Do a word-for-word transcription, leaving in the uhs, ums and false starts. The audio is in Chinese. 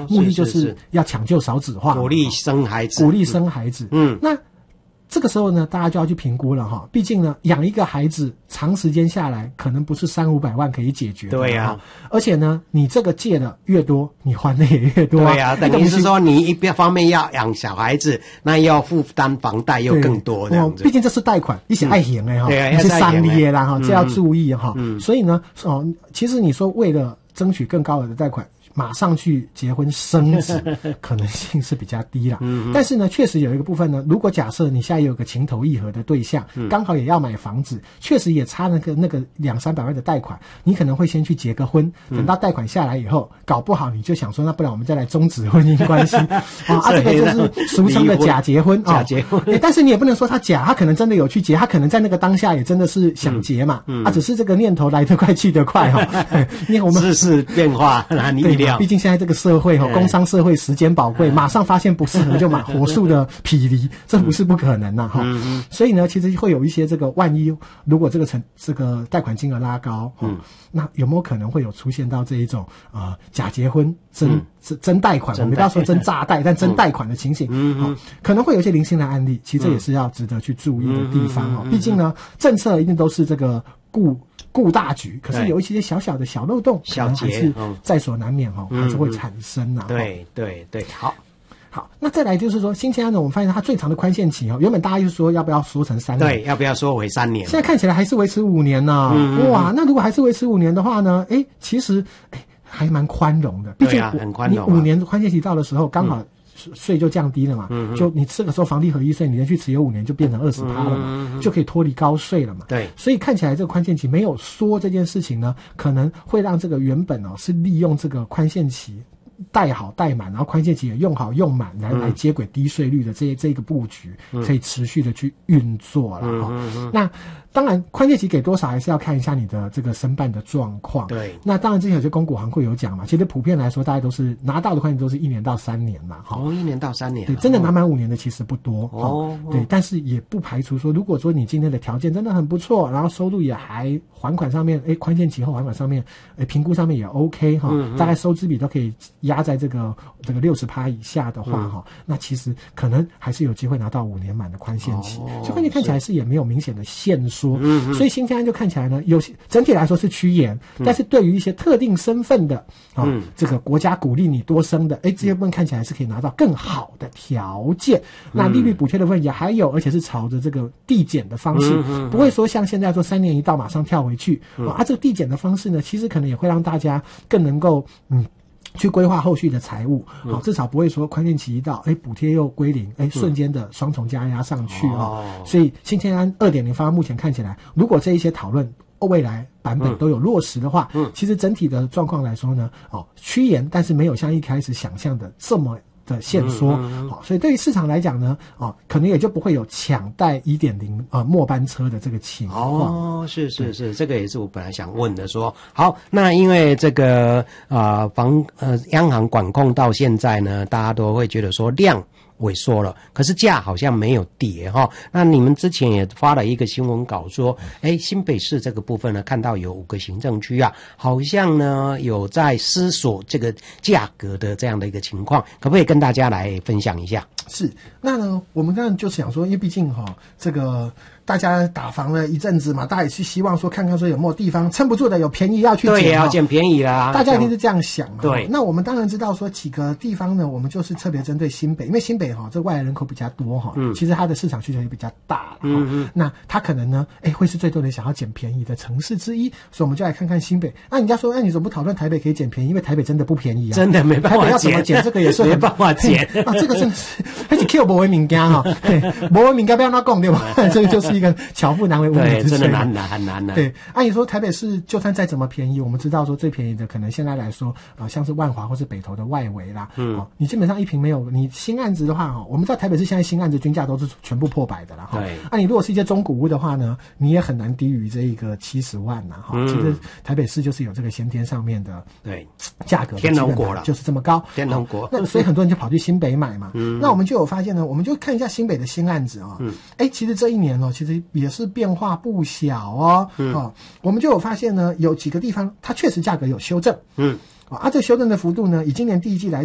目的就是要抢救少子化， 鼓励生孩子， 鼓励生孩子。嗯，那这个时候呢，大家就要去评估了哈。毕竟呢，养一个孩子长时间下来，可能不是三五百万可以解决的。 对呀、啊， 而且呢，你这个借的越多，你还的也越多、啊。 对呀、啊，等于是说你一方面要养小孩子，那要负担房贷又更多这样子。 毕竟这是贷款，一起爱行的哈， 对， 是商业啦哈，这要注意哈、 嗯。 所以呢，哦，其实你说为了争取更高额的贷款，马上去结婚生子可能性是比较低啦。嗯，但是呢，确实有一个部分呢，如果假设你现在有个情投意合的对象，刚、嗯、好也要买房子，确实也差那个那个两三百万的贷款，你可能会先去结个婚，等到贷款下来以后，搞不好你就想说，那不然我们再来终止婚姻关系啊, 啊，这个就是俗称的假结婚啊。 假结婚、 欸，但是你也不能说他假，他可能真的有去结，他可能在那个当下也真的是想结嘛，嗯嗯、啊，只是这个念头来得快去得快哈、哦。因为我们世事变化难预料。 毕竟现在这个社会哈，工商社会时间宝贵，马上发现不适合就马火速的劈离，这不是不可能呐哈。嗯、所以呢，其实会有一些这个万一，如果这个成这个贷款金额拉高，嗯，那有没有可能会有出现到这一种呃假结婚真、嗯、真贷款？我们不要说真诈贷，但真贷款的情形，嗯、哦，可能会有一些零星的案例，其实这也是要值得去注意的地方哦。毕竟呢，政策一定都是这个顾。顾大局，可是有一些小小的小漏洞，可能还是在所难免哈、嗯，还是会产生啊。 对对对，好， 好，那再来就是说，新青安呢，我们发现它最长的宽限期哦，原本大家就说要不要缩成三年， 对，要不要缩回三年？ 现在看起来还是维持五年呢、啊嗯。哇，那如果还是维持五年的话呢？哎，其实哎还蛮宽容的，毕竟、 啊、很宽容、啊。 你五年宽限期到的时候，刚好。嗯税就降低了嘛，嗯、就你这个时候房地合一税，你连续持有五年就变成二十趴了嘛、嗯，就可以脱离高税了嘛。 对， 所以看起来这个宽限期没有缩这件事情呢，可能会让这个原本哦是利用这个宽限期贷好贷满，然后宽限期也用好用满来、嗯、来接轨低税率的这这个布局，可以持续的去运作了哈、嗯嗯。那当然，宽限期给多少还是要看一下你的这个申办的状况。 对， 那当然之前有些公股行库有讲嘛，其实普遍来说，大家都是拿到的宽限期都是一年到三年嘛。 哦，一年到三年。 对，真的拿满五年的其实不多。 哦， 对，但是也不排除说，如果说你今天的条件真的很不错，然后收入也还还款上面，哎，宽限期后还款上面，哎，评估上面也 OK 哈、嗯，大概收支比都可以压在这个这个六十趴以下的话哈、嗯，那其实可能还是有机会拿到五年满的宽限期。哦、所以宽限看起来是也没有明显的限缩。嗯，所以新青安就看起来呢，有些整体来说是趋严、嗯，但是对于一些特定身份的啊、哦嗯，这个国家鼓励你多生的，哎，这些部分看起来是可以拿到更好的条件。嗯、那利率补贴的部分也还有，而且是朝着这个递减的方式，嗯、不会说像现在说三年一到马上跳回去、嗯、啊。这个递减的方式呢，其实可能也会让大家更能够嗯。去规划后续的财务，好、嗯，至少不会说宽限期一到，哎，补贴又归零，哎，瞬间的双重加压上去啊、嗯。所以新青安 二点零 方案目前看起来，如果这一些讨论未来版本都有落实的话，嗯，其实整体的状况来说呢，哦，趋严，但是没有像一开始想象的这么的限缩，好、嗯嗯哦，所以对于市场来讲呢，哦，可能也就不会有抢贷 一点零 呃末班车的这个情况。 哦，是是是，这个也是我本来想问的说，好，那因为这个啊、呃、房呃央行管控到现在呢，大家都会觉得说量萎缩了，可是价好像没有跌哈。那你们之前也发了一个新闻稿说，哎，新北市这个部分呢，看到有五个行政区啊，好像呢有在思索这个价格的这样的一个情况，可不可以跟大家来分享一下？ 是，那呢，我们当然就是想说，因为毕竟哈、哦，这个大家打房了一阵子嘛，大家也是希望说看看说有没有地方撑不住的，有便宜要去捡， 对，要捡便宜啦， 大家一定是这样想嘛。 对， 那我们当然知道说几个地方呢，我们就是特别针对新北，因为新北哈、哦、这外来人口比较多哈、哦，嗯，其实它的市场需求也比较大了，嗯嗯，那它可能呢，哎，会是最多人想要捡便宜的城市之一，所以我们就来看看新北。那人家说，哎，你怎么不讨论台北可以捡便宜？因为台北真的不便宜啊， 真的没办法捡， 台北要怎么捡这个也是没办法捡啊，这个真是还是 Q 不为民家哈，不为民家不要那讲对吧？这个就是一个巧妇难为无米之炊， 真的难难很难难。 对，按理说台北市就算再怎么便宜，我们知道说最便宜的可能现在来说啊、呃，像是万华或是北投的外围啦，嗯、哦，你基本上一坪没有，你新案子的话哈，我们知道台北市现在新案子均价都是全部破百的啦哈。对，那、啊、你如果是一些中古屋的话呢，你也很难低于这一个七十万呐哈、嗯。其实台北市就是有这个先天上面的对价格的天龙国了， 就是这么高天龙国。 那所以很多人就跑去新北买嘛。嗯，那我们就有发现呢，我们就看一下新北的新案子啊、哦，嗯，哎，其实这一年哦，其实也是变化不小哦，嗯，哦，我们就有发现呢，有几个地方它确实价格有修正，嗯，啊，这修正的幅度呢，以今年第一季来